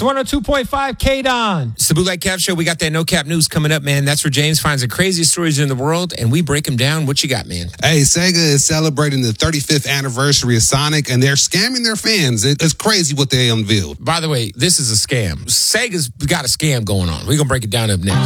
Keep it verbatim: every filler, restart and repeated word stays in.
one oh two point five K-Don. It's the Bootleg Cap Show. We got that No Cap News coming up, man. That's where James finds the craziest stories in the world, and we break them down. What you got, man? Hey, Sega is celebrating the thirty-fifth anniversary of Sonic, and they're scamming their fans. It- It's crazy what they unveiled. By the way, this is a scam. Sega's got a scam going on. We're going to break it down up next.